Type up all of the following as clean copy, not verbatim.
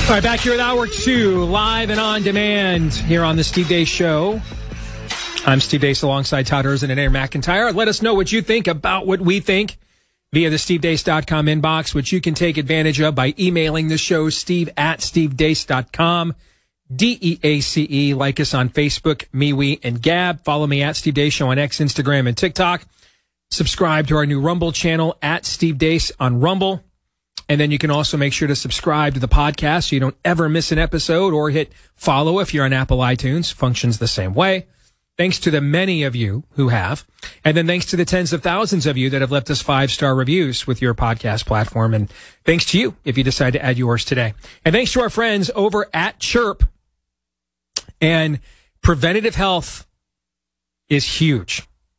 All right, back here at Hour 2, live and on demand here on the Steve Deace Show. I'm Steve Deace alongside Todd Erzen and Aaron McIntyre. Let us know what you think about what we think via the stevedeace.com inbox, which you can take advantage of by emailing the show, steve@stevedeace.com, DEACE. Like us on Facebook, MeWe, and Gab. Follow me at Steve Deace Show on X, Instagram, and TikTok. Subscribe to our new Rumble channel at Steve Deace on Rumble. And then you can also make sure to subscribe to the podcast so you don't ever miss an episode, or hit follow if you're on Apple iTunes. Functions the same way. Thanks to the many of you who have. And then thanks to the tens of thousands of you that have left us 5-star reviews with your podcast platform. And thanks to you if you decide to add yours today. And thanks to our friends over at Chirp. And preventative health is huge.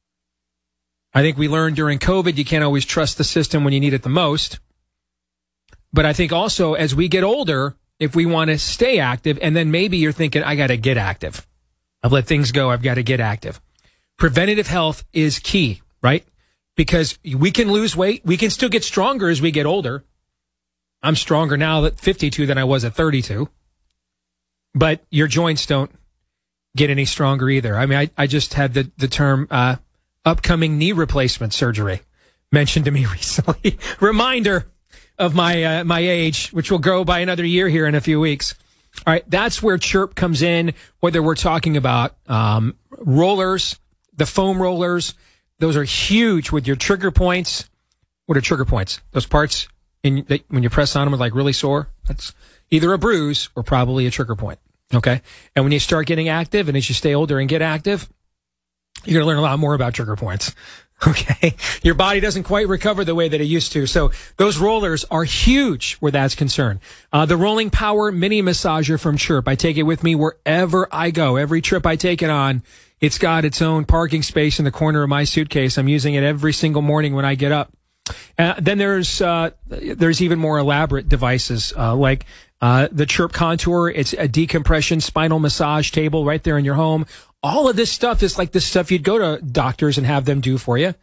I think we learned during COVID you can't always trust the system when you need it the most. But I think also as we get older, if we want to stay active, and then maybe you're thinking, I got to get active. I've let things go. I've got to get active. Preventative health is key, right? Because we can lose weight. We can still get stronger as we get older. I'm stronger now at 52 than I was at 32. But your joints don't get any stronger either. I mean, I just had the term upcoming knee replacement surgery mentioned to me recently. Reminder of my age, which will grow by another year here in a few weeks. All right, that's where Chirp comes in, whether we're talking about rollers, the foam rollers. Those are huge with your trigger points. What are trigger points? Those parts when you press on them are like really sore. That's either a bruise or probably a trigger point, okay? And when you start getting active, and as you stay older and get active, you're going to learn a lot more about trigger points. Okay. Your body doesn't quite recover the way that it used to. So those rollers are huge where that's concerned. The Rolling Power Mini Massager from Chirp. I take it with me wherever I go. Every trip I take it on, it's got its own parking space in the corner of my suitcase. I'm using it every single morning when I get up. Then there's even more elaborate devices, like the Chirp Contour. It's a decompression spinal massage table right there in your home. All of this stuff is like the stuff you'd go to doctors and have them do for you.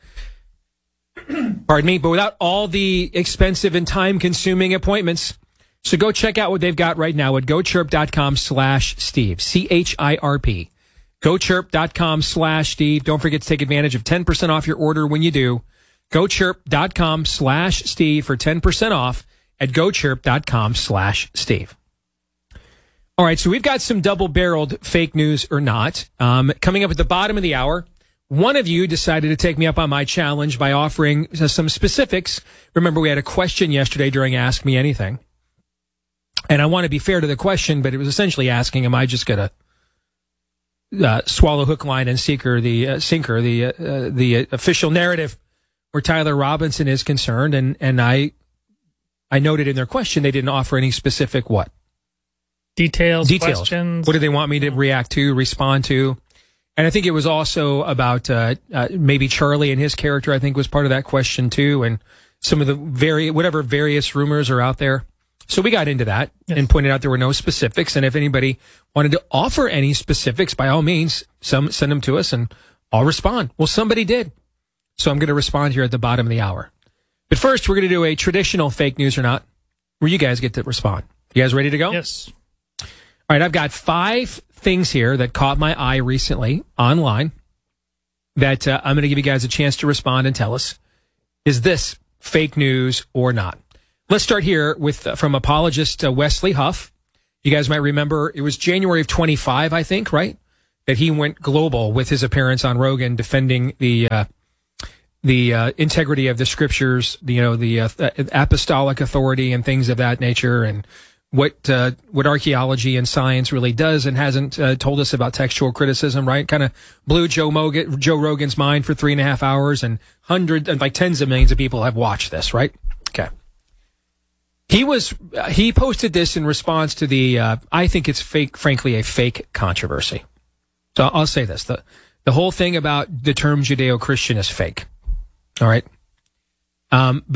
Pardon me, but without all the expensive and time-consuming appointments. So go check out what they've got right now at gochirp.com/Steve, CHIRP. Gochirp.com/Steve. Don't forget to take advantage of 10% off your order when you do. Gochirp.com/Steve for 10% off at gochirp.com/Steve. All right, so we've got some double-barreled fake news or not. Coming up at the bottom of the hour, one of you decided to take me up on my challenge by offering some specifics. Remember, we had a question yesterday during Ask Me Anything. And I want to be fair to the question, but it was essentially asking, am I just going to swallow hook, line, and sinker the official narrative where Tyler Robinson is concerned? And I noted in their question they didn't offer any specific what? Details. Questions. What do they want me to react to, respond to? And I think it was also about maybe Charlie and his character, I think, was part of that question too, and some of the various rumors are out there. So we got into that and pointed out there were no specifics. And if anybody wanted to offer any specifics, by all means, send them to us and I'll respond. Well, somebody did. So I'm going to respond here at the bottom of the hour. But first, we're going to do a traditional fake news or not, where you guys get to respond. You guys ready to go? Yes. All right, I've got 5 things here that caught my eye recently online that I'm going to give you guys a chance to respond and tell us, is this fake news or not? Let's start here with from apologist Wesley Huff. You guys might remember it was January of 25, I think, right? That he went global with his appearance on Rogan defending the integrity of the scriptures, the apostolic authority and things of that nature, and what archaeology and science really does and hasn't told us about textual criticism, right? Kind of blew Joe Rogan's mind for 3.5 hours, and tens of millions of people have watched this, right? Okay. He posted this in response to the I think it's frankly a fake controversy. So I'll say this: the whole thing about the term Judeo-Christian is fake. All right. But